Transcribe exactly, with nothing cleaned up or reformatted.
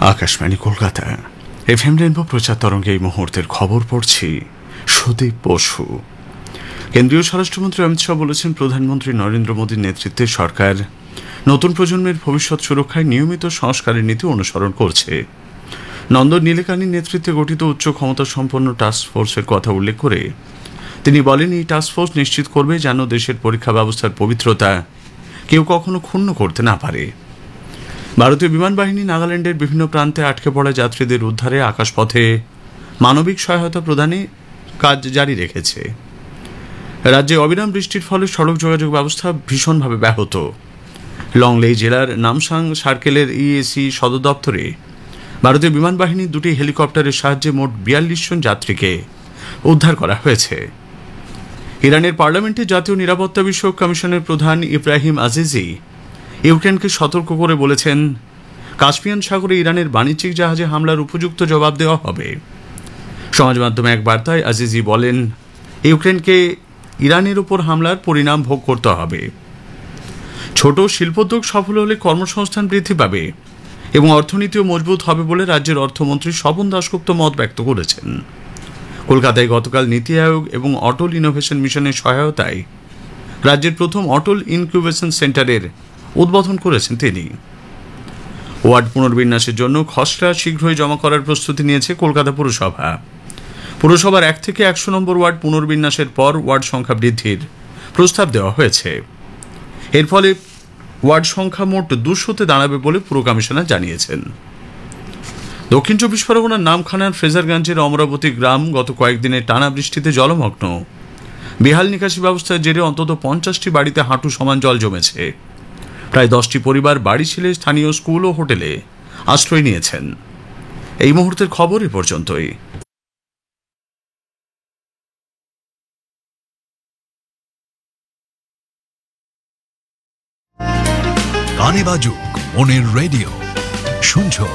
Akashvani Kolkata FM rainbow প্রচার তরঙ্গে এই মুহূর্তের খবর পড়ছি সুদীপ বসু। কেন্দ্রীয় স্বরাষ্ট্রমন্ত্রী অমিত শাহ বলেছেন, প্রধানমন্ত্রী নরেন্দ্র মোদীর নেতৃত্বে সরকার নতুন প্রজন্মের ভবিষ্যৎ সুরক্ষায় নিয়মিত সংস্কারের নীতি অনুসরণ করছে। নন্দন নীলেকানির নেতৃত্বে গঠিত উচ্চ ক্ষমতা সম্পন্ন টাস্ক ফোর্সের কথা উল্লেখ করে তিনি বলেন, এই টাস্কফোর্স নিশ্চিত করবে যেন দেশের পরীক্ষা ব্যবস্থার পবিত্রতা কেউ কখনো ক্ষুণ্ণ করতে না পারে। ভারতীয় বিমান বাহিনী নাগাল্যান্ডের বিভিন্ন প্রান্তে আটকে পড়া যাত্রীদের উদ্ধারে আকাশপথে মানবিক সহায়তা প্রদানে কাজ জারি রেখেছে। রাজ্যে অবিরাম বৃষ্টির ফলে সড়ক যোগাযোগ ব্যবস্থা ভীষণভাবে ব্যাহত। লংলেই জেলার নামসাং সার্কেলের ইএসি সদর দপ্তরে ভারতীয় বিমান বাহিনীর দুটি হেলিকপ্টারের সাহায্যে মোট বিয়াল্লিশ জন যাত্রীকে উদ্ধার করা হয়েছে। ইরানের পার্লামেন্টে জাতীয় নিরাপত্তা বিষয়ক কমিশনের প্রধান ইব্রাহিম আজিজি ইউক্রেনকে সতর্ক করে বলেছেন, কাস্পিয়ান সাগরে ইরানের বাণিজ্যিক জাহাজে হামলার উপযুক্ত জবাব দেওয়া হবে। সমাজ মাধ্যমে এক বার্তায় আজিজি বলেন, ইউক্রেনকে ইরানের উপর হামলার পরিণাম ভোগ করতে হবে। ছোট শিল্পোদ্যোগ সফল হলে কর্মসংস্থান বৃদ্ধি পাবে এবং অর্থনীতিও মজবুত হবে বলে রাজ্যের অর্থমন্ত্রী স্বপন দাশগুপ্ত মত ব্যক্ত করেছেন। কলকাতায় গতকাল নীতি আয়োগ এবং অটল ইনোভেশন মিশনের সহায়তায় রাজ্যের প্রথম অটল ইনকিউবেশন সেন্টারের উদ্বোধন করেছেন তিনি। ওয়ার্ড পুনর্বিন্যাসের জন্য খসড়া শীঘ্রই জমা করার প্রস্তুতি নিয়েছে কলকাতা পুরসভা। পুরসভার এক থেকে একশো নম্বর ওয়ার্ড পুনর্বিন্যাসের পর ওয়ার্ড সংখ্যা বৃদ্ধির প্রস্তাব দেওয়া হয়েছে। এর ফলে ওয়ার্ড সংখ্যা মোট দুশোতে দাঁড়াবে বলে পুর কমিশনার জানিয়েছেন। দক্ষিণ চব্বিশ পরগনার নামখানার ফ্রেজারগঞ্জের অমরাবতী গ্রাম গত কয়েকদিনের টানা বৃষ্টিতে জলমগ্ন। বেহাল নিকাশি ব্যবস্থার জেরে অন্তত পঞ্চাশটি বাড়িতে হাঁটু সমান জল জমেছে। প্রায় দশটি পরিবার বাড়ি ছেড়ে স্থানীয় স্কুল ও হোটেলে আশ্রয় নিয়েছেন। এই মুহূর্তের খবর এ পর্যন্তই। গানে বাজুক মনের রেডিও শুনছো